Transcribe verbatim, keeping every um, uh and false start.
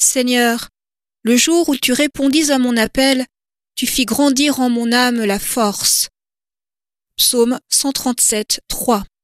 Seigneur, le jour où tu répondis à mon appel, tu fis grandir en mon âme la force. Psaume cent trente-sept, trois.